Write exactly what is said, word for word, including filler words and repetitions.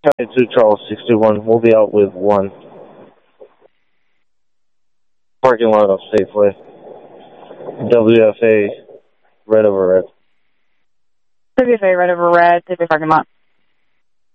County two, Charles sixty-one. We'll be out with one. Parking lot of Safeway. W F A, red over red. W F A, red over red, Safeway parking lot.